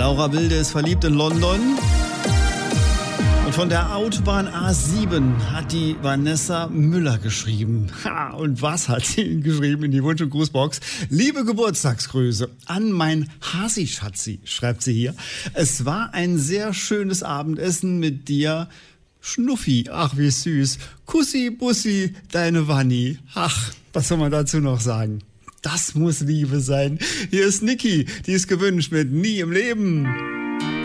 Laura Wilde ist verliebt in London. Und von der Autobahn A7 hat die Vanessa Müller geschrieben. Ha, und was hat sie geschrieben in die Wunsch- und Grußbox? Liebe Geburtstagsgrüße an mein Hasi-Schatzi, schreibt sie hier. Es war ein sehr schönes Abendessen mit dir. Schnuffi, ach wie süß. Kussi, Bussi, deine Wanni. Ach, was soll man dazu noch sagen? Das muss Liebe sein. Hier ist Niki, die ist gewünscht mit Nie im Leben.